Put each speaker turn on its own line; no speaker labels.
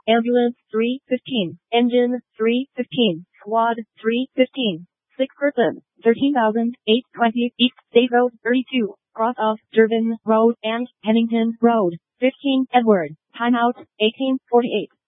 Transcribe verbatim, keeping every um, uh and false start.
Ambulance three fifteen. Engine three fifteen. Squad three fifteen. Sick person thirteen thousand eight hundred twenty. East State Road thirty-two. Cross off Durbin Road and Pennington Road. fifteen Edward. Timeout eighteen forty-eight.